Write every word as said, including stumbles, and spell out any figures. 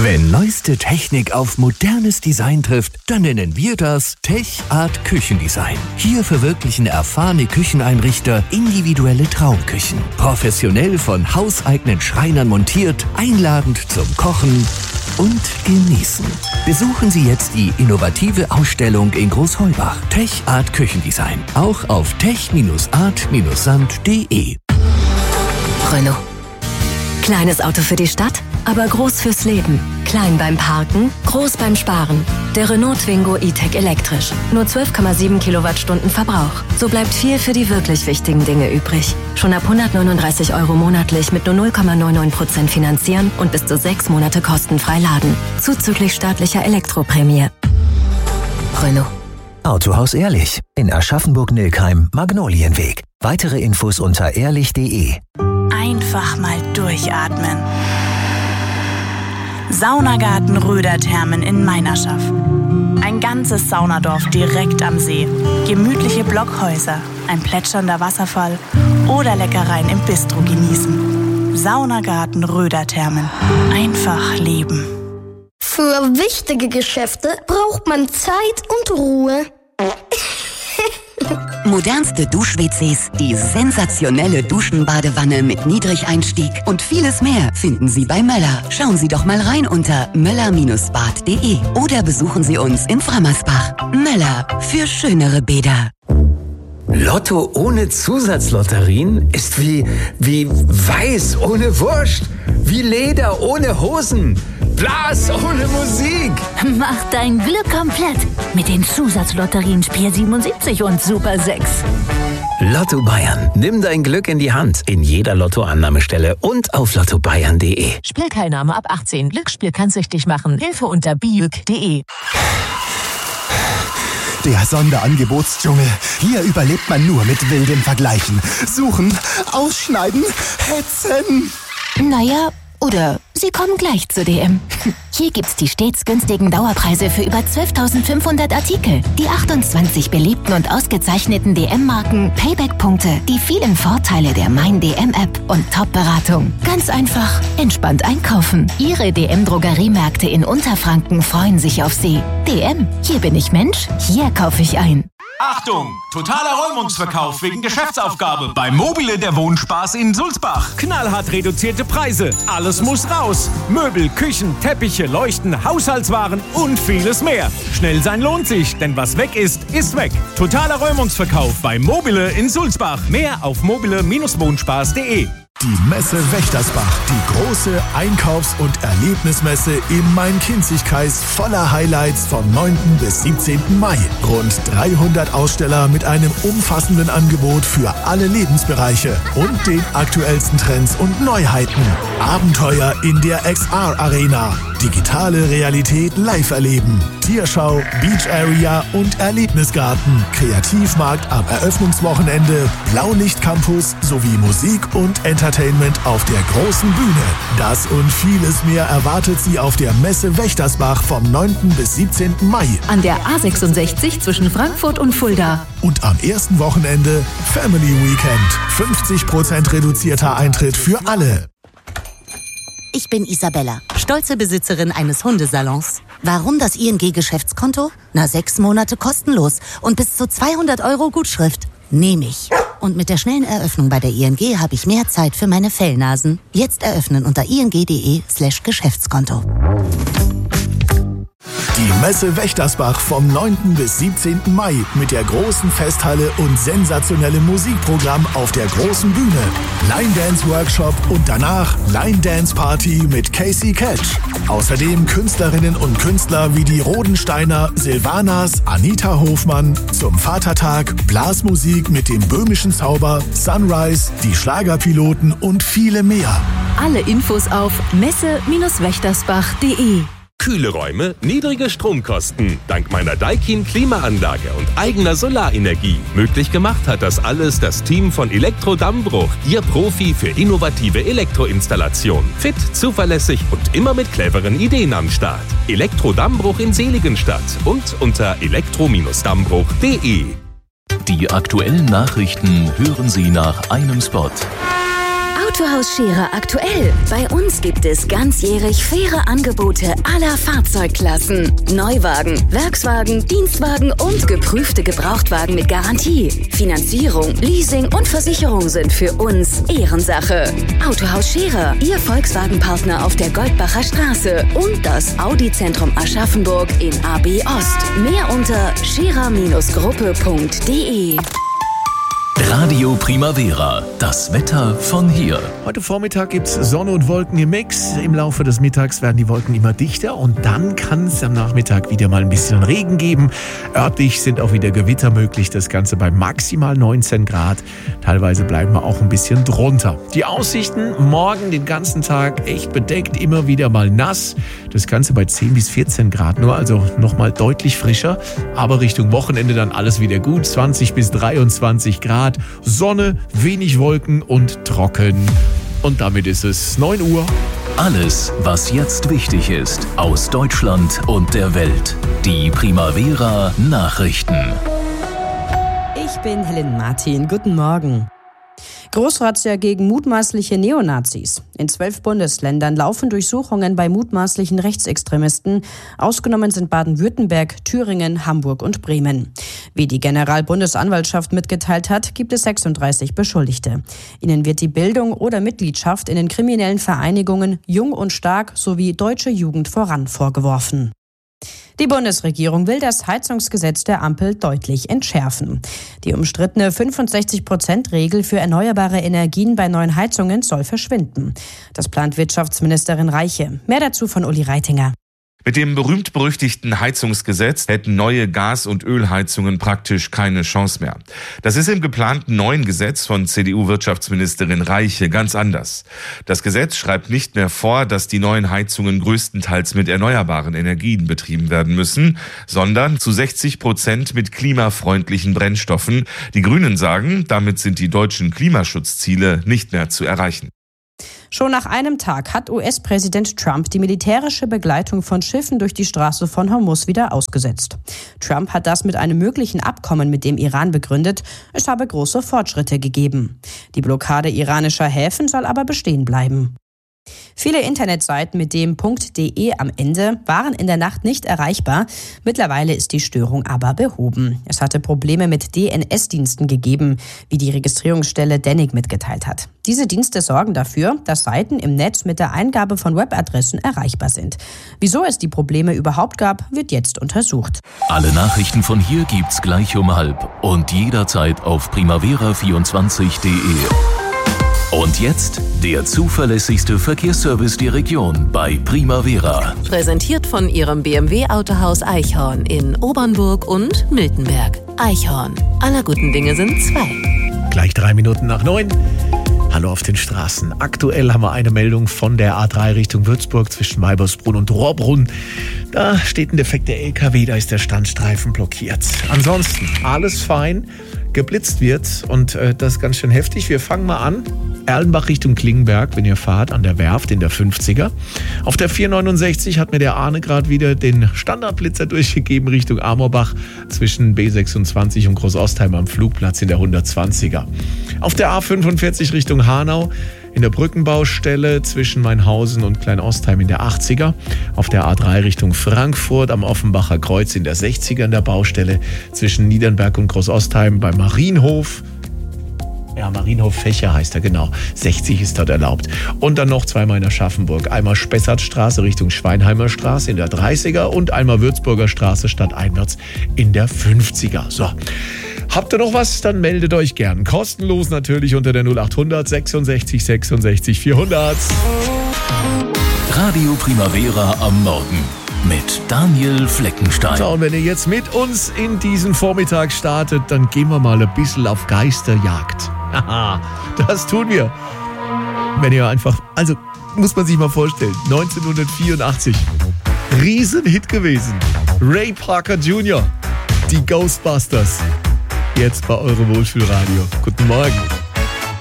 Wenn neueste Technik auf modernes Design trifft, dann nennen wir das TechArt Küchendesign. Hier verwirklichen erfahrene Kücheneinrichter individuelle Traumküchen. Professionell von hauseigenen Schreinern montiert, einladend zum Kochen und Genießen. Besuchen Sie jetzt die innovative Ausstellung in Großheubach. TechArt Küchendesign. Auch auf tech art sand punkt de. Renault. Kleines Auto für die Stadt, aber groß fürs Leben. Klein beim Parken, groß beim Sparen. Der Renault Twingo E-Tech elektrisch. Nur zwölf Komma sieben Kilowattstunden Verbrauch. So bleibt viel für die wirklich wichtigen Dinge übrig. Schon ab hundertneununddreißig Euro monatlich mit nur null Komma neunundneunzig Prozent finanzieren und bis zu sechs Monate kostenfrei laden. Zuzüglich staatlicher Elektroprämie. Renault. Autohaus Ehrlich. In Aschaffenburg-Nilkheim, Magnolienweg. Weitere Infos unter ehrlich punkt de. Einfach mal durchatmen. Saunagarten Röderthermen in Meinerschaff. Ein ganzes Saunadorf direkt am See. Gemütliche Blockhäuser, ein plätschernder Wasserfall oder Leckereien im Bistro genießen. Saunagarten Röderthermen. Einfach leben. Für wichtige Geschäfte braucht man Zeit und Ruhe. Modernste Dusch-W Cs, die sensationelle Duschenbadewanne mit Niedrigeinstieg und vieles mehr finden Sie bei Möller. Schauen Sie doch mal rein unter möller bad punkt de oder besuchen Sie uns in Frammersbach. Möller, für schönere Bäder. Lotto ohne Zusatzlotterien ist wie, wie Weiß ohne Wurst, wie Leder ohne Hosen, Blas ohne Musik. Mach dein Glück komplett mit den Zusatzlotterien Spiel siebenundsiebzig und Super sechs. Lotto Bayern. Nimm dein Glück in die Hand. In jeder Lottoannahmestelle und auf lotto bayern punkt de. Spielteilnahme ab achtzehn. Glücksspiel kann süchtig machen. Hilfe unter biüg punkt de. Der Sonderangebotsdschungel. Hier überlebt man nur mit wilden Vergleichen. Suchen, ausschneiden, hetzen. Naja, oder Sie kommen gleich zu D M. Hier gibt's die stets günstigen Dauerpreise für über zwölftausendfünfhundert Artikel, die achtundzwanzig beliebten und ausgezeichneten D M-Marken, Payback-Punkte, die vielen Vorteile der Mein D M-App und Top-Beratung. Ganz einfach, entspannt einkaufen. Ihre D M-Drogeriemärkte in Unterfranken freuen sich auf Sie. D M, hier bin ich Mensch, hier kaufe ich ein. Achtung! Totaler Räumungsverkauf wegen Geschäftsaufgabe bei Mobile der Wohnspaß in Sulzbach. Knallhart reduzierte Preise. Alles muss raus. Möbel, Küchen, Teppiche, Leuchten, Haushaltswaren und vieles mehr. Schnell sein lohnt sich, denn was weg ist, ist weg. Totaler Räumungsverkauf bei Mobile in Sulzbach. Mehr auf mobile Wohnspaß punkt de. Die Messe Wächtersbach, die große Einkaufs- und Erlebnismesse im Main-Kinzig-Kreis voller Highlights vom neunten bis siebzehnten Mai. Rund dreihundert Aussteller mit einem umfassenden Angebot für alle Lebensbereiche und den aktuellsten Trends und Neuheiten. Abenteuer in der X R-Arena. Digitale Realität live erleben. Tierschau, Beach Area und Erlebnisgarten. Kreativmarkt am Eröffnungswochenende, Blaulicht-Campus sowie Musik und Entertainment auf der großen Bühne. Das und vieles mehr erwartet Sie auf der Messe Wächtersbach vom neunten bis siebzehnten Mai. An der A sechsundsechzig zwischen Frankfurt und Fulda. Und am ersten Wochenende Family Weekend. fünfzig Prozent reduzierter Eintritt für alle. Ich bin Isabella, stolze Besitzerin eines Hundesalons. Warum das I N G-Geschäftskonto? Na, sechs Monate kostenlos und bis zu zweihundert Euro Gutschrift. Nehme ich. Und mit der schnellen Eröffnung bei der I N G habe ich mehr Zeit für meine Fellnasen. Jetzt eröffnen unter ing punkt de slash Geschäftskonto. Die Messe Wächtersbach vom neunten bis siebzehnten Mai mit der großen Festhalle und sensationellem Musikprogramm auf der großen Bühne. Line Dance Workshop und danach Line Dance Party mit Casey Catch. Außerdem Künstlerinnen und Künstler wie die Rodensteiner, Silvanas, Anita Hofmann, zum Vatertag, Blasmusik mit dem böhmischen Zauber, Sunrise, die Schlagerpiloten und viele mehr. Alle Infos auf messe wächtersbach punkt de. Kühle Räume, niedrige Stromkosten. Dank meiner Daikin Klimaanlage und eigener Solarenergie. Möglich gemacht hat das alles das Team von Elektro Dammbruch. Ihr Profi für innovative Elektroinstallation. Fit, zuverlässig und immer mit cleveren Ideen am Start. Elektro Dammbruch in Seligenstadt und unter elektro dammbruch punkt de. Die aktuellen Nachrichten hören Sie nach einem Spot. Autohaus Scherer aktuell. Bei uns gibt es ganzjährig faire Angebote aller Fahrzeugklassen. Neuwagen, Werkswagen, Dienstwagen und geprüfte Gebrauchtwagen mit Garantie. Finanzierung, Leasing und Versicherung sind für uns Ehrensache. Autohaus Scherer, Ihr Volkswagen-Partner auf der Goldbacher Straße und das Audi-Zentrum Aschaffenburg in A B Ost. Mehr unter scherer Gruppe punkt de. Radio Primavera, das Wetter von hier. Heute Vormittag gibt es Sonne und Wolken im Mix. Im Laufe des Mittags werden die Wolken immer dichter und dann kann es am Nachmittag wieder mal ein bisschen Regen geben. Örtlich sind auch wieder Gewitter möglich, das Ganze bei maximal neunzehn Grad. Teilweise bleiben wir auch ein bisschen drunter. Die Aussichten morgen den ganzen Tag echt bedeckt, immer wieder mal nass. Das Ganze bei zehn bis vierzehn Grad nur, also nochmal deutlich frischer. Aber Richtung Wochenende dann alles wieder gut, zwanzig bis dreiundzwanzig Grad. Sonne, wenig Wolken und trocken. Und damit ist es neun Uhr. Alles, was jetzt wichtig ist, aus Deutschland und der Welt. Die Primavera Nachrichten. Ich bin Helen Martin. Guten Morgen. Großrazzia gegen mutmaßliche Neonazis. In zwölf Bundesländern laufen Durchsuchungen bei mutmaßlichen Rechtsextremisten. Ausgenommen sind Baden-Württemberg, Thüringen, Hamburg und Bremen. Wie die Generalbundesanwaltschaft mitgeteilt hat, gibt es sechsunddreißig Beschuldigte. Ihnen wird die Bildung oder Mitgliedschaft in den kriminellen Vereinigungen Jung und Stark sowie Deutsche Jugend voran vorgeworfen. Die Bundesregierung will das Heizungsgesetz der Ampel deutlich entschärfen. Die umstrittene fünfundsechzig Prozent Regel für erneuerbare Energien bei neuen Heizungen soll verschwinden. Das plant Wirtschaftsministerin Reiche. Mehr dazu von Uli Reitinger. Mit dem berühmt-berüchtigten Heizungsgesetz hätten neue Gas- und Ölheizungen praktisch keine Chance mehr. Das ist im geplanten neuen Gesetz von C D U-Wirtschaftsministerin Reiche ganz anders. Das Gesetz schreibt nicht mehr vor, dass die neuen Heizungen größtenteils mit erneuerbaren Energien betrieben werden müssen, sondern zu sechzig Prozent mit klimafreundlichen Brennstoffen. Die Grünen sagen, damit sind die deutschen Klimaschutzziele nicht mehr zu erreichen. Schon nach einem Tag hat U S-Präsident Trump die militärische Begleitung von Schiffen durch die Straße von Hormuz wieder ausgesetzt. Trump hat das mit einem möglichen Abkommen mit dem Iran begründet. Es habe große Fortschritte gegeben. Die Blockade iranischer Häfen soll aber bestehen bleiben. Viele Internetseiten mit dem .de am Ende waren in der Nacht nicht erreichbar. Mittlerweile ist die Störung aber behoben. Es hatte Probleme mit D N S-Diensten gegeben, wie die Registrierungsstelle Dennig mitgeteilt hat. Diese Dienste sorgen dafür, dass Seiten im Netz mit der Eingabe von Webadressen erreichbar sind. Wieso es die Probleme überhaupt gab, wird jetzt untersucht. Alle Nachrichten von hier gibt's gleich um halb und jederzeit auf primavera vierundzwanzig punkt de. Und jetzt der zuverlässigste Verkehrsservice der Region bei Primavera. Präsentiert von Ihrem B M W-Autohaus Eichhorn in Obernburg und Miltenberg. Eichhorn. Aller guten Dinge sind zwei. Gleich drei Minuten nach neun. Hallo auf den Straßen. Aktuell haben wir eine Meldung von der A drei Richtung Würzburg zwischen Maibersbrunn und Rohrbrunn. Da steht ein defekter L K W, da ist der Standstreifen blockiert. Ansonsten alles fein. Geblitzt wird und äh, das ist ganz schön heftig. Wir fangen mal an. Erlenbach Richtung Klingenberg, wenn ihr fahrt, an der Werft in der fünfziger. Auf der vierhundertneunundsechzig hat mir der Arne gerade wieder den Standardblitzer durchgegeben Richtung Amorbach zwischen B sechsundzwanzig und Großostheim am Flugplatz in der hundertzwanziger. Auf der A fünfundvierzig Richtung Hanau in der Brückenbaustelle zwischen Mainhausen und Kleinostheim in der achtziger. Auf der A drei Richtung Frankfurt am Offenbacher Kreuz in der sechziger in der Baustelle zwischen Niedernberg und Großostheim beim Marienhof. Ja, Marienhof Fächer heißt er, genau. sechzig ist dort erlaubt. Und dann noch zweimal in Aschaffenburg. Einmal Spessartstraße Richtung Schweinheimer Straße in der dreißiger und einmal Würzburger Straße stadteinwärts in der fünfziger. So. Habt ihr noch was? Dann meldet euch gern. Kostenlos natürlich unter der null achthundert sechsundsechzig sechsundsechzig vierhundert. Radio Primavera am Morgen mit Daniel Fleckenstein. So, und wenn ihr jetzt mit uns in diesen Vormittag startet, dann gehen wir mal ein bisschen auf Geisterjagd. Haha, das tun wir. Wenn ihr einfach, also muss man sich mal vorstellen, neunzehnhundertvierundachtzig, Riesenhit gewesen. Ray Parker Junior, die Ghostbusters. Jetzt bei eurem Wohlfühlradio. Guten Morgen.